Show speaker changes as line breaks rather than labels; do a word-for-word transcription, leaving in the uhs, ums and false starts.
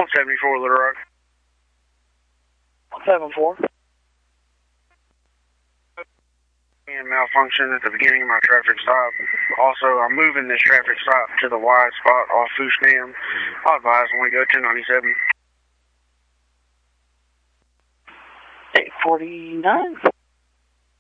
one seventy-four Little Rock.
one seven four.
And malfunction at the beginning of my traffic stop. Also, I'm moving this traffic stop to the wide spot off Foose Dam. I'll advise when we go ten ninety-seven.
eight forty-nine.